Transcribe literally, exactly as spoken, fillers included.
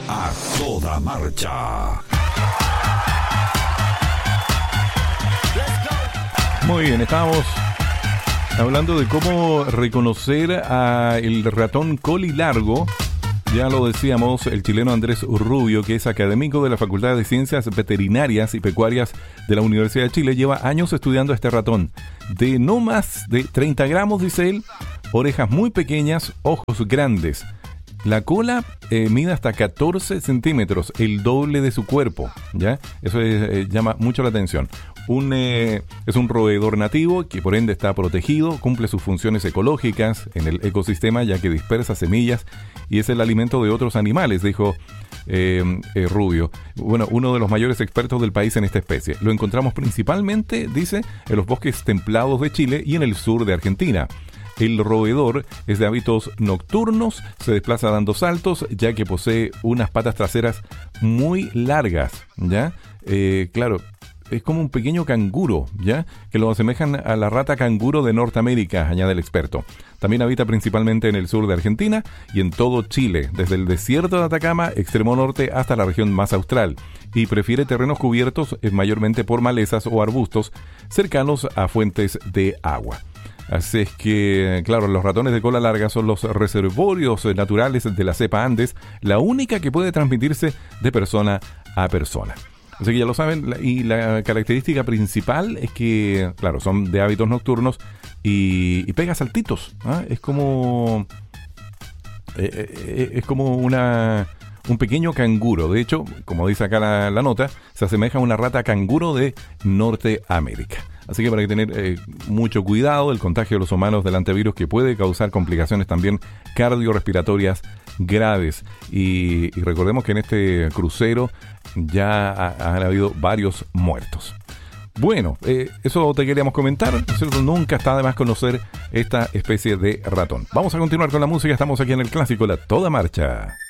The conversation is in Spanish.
A toda marcha. Muy bien, estamos hablando de cómo reconocer al ratón colilargo. Ya lo decíamos, el chileno Andrés Rubio, que es académico de la Facultad de Ciencias Veterinarias y Pecuarias de la Universidad de Chile, lleva años estudiando a este ratón. De no más de treinta gramos, dice él, orejas muy pequeñas, ojos grandes. La cola eh, mide hasta catorce centímetros, el doble de su cuerpo, ¿ya? Eso es, eh, llama mucho la atención. Un, eh, es un roedor nativo que por ende está protegido, cumple sus funciones ecológicas en el ecosistema ya que dispersa semillas y es el alimento de otros animales, dijo eh, eh, Rubio. Bueno, uno de los mayores expertos del país en esta especie. Lo encontramos principalmente, dice, en los bosques templados de Chile y en el sur de Argentina. El roedor es de hábitos nocturnos, se desplaza dando saltos, ya que posee unas patas traseras muy largas, ¿ya? Eh, claro, es como un pequeño canguro, ¿ya? Que lo asemejan a la rata canguro de Norteamérica, añade el experto. También habita principalmente en el sur de Argentina y en todo Chile, desde el desierto de Atacama, extremo norte, hasta la región más austral. Y prefiere terrenos cubiertos eh, mayormente por malezas o arbustos cercanos a fuentes de agua. Así es que, claro, los ratones de cola larga son los reservorios naturales de la cepa Andes, la única que puede transmitirse de persona a persona. Así que ya lo saben, y la característica principal es que, claro, son de hábitos nocturnos y, y pega saltitos, ¿eh? Es como, eh, eh, es como una... un pequeño canguro. De hecho, como dice acá la, la nota, se asemeja a una rata canguro de Norteamérica. Así que para que tener eh, mucho cuidado, el contagio de los humanos del antivirus que puede causar complicaciones también cardiorrespiratorias graves. Y, y recordemos que en este crucero ya ha, han habido varios muertos. Bueno, eh, eso te queríamos comentar. ¿Cierto? Nunca está de más conocer esta especie de ratón. Vamos a continuar con la música. Estamos aquí en el clásico La Toda Marcha.